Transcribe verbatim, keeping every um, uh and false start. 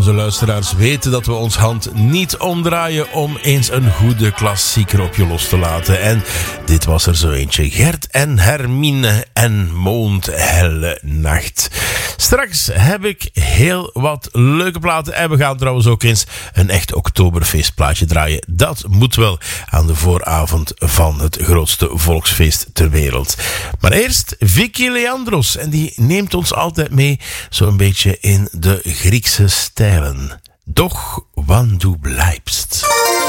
onze luisteraars weten dat we ons hand niet omdraaien om eens een goede klassieker op je los te laten. En dit was er zo eentje. Gert en Hermine en Mondhelle Nacht. Straks heb ik heel wat leuke platen. En we gaan trouwens ook eens een echt Oktoberfeestplaatje draaien. Dat moet wel aan de vooravond van het grootste volksfeest ter wereld. Maar eerst Vicky Leandros. En die neemt ons altijd mee zo'n beetje in de Griekse stijlen. Doch wanneer du bleibst.